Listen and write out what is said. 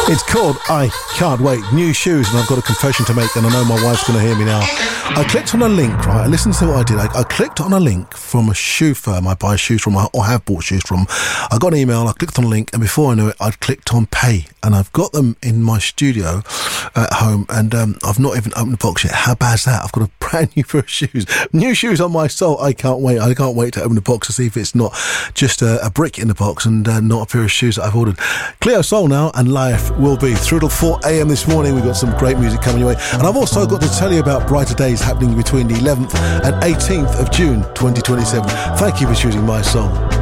It's called I Can't Wait. New shoes, and I've got a confession to make, and I know my wife's going to hear me now. I clicked on a link, right? Listen to what I did. I clicked on a link from a shoe firm I buy shoes from, or have bought shoes from. I got an email, I clicked on a link, and before I knew it, I'd clicked on pay, and I've got them in my studio at home, and I've not even opened the box yet. How bad's that? I've got a brand new pair of shoes. New shoes on my soul. I can't wait. I can't wait to open the box to see if it's not just a brick in the box and not a pair of shoes that I've ordered. Cleo Sol now, and Life will be through till 4 a.m. this morning. We've got some great music coming your way, and I've also got to tell you about brighter days happening between the 11th and 18th of June 2027. Thank you for choosing my song.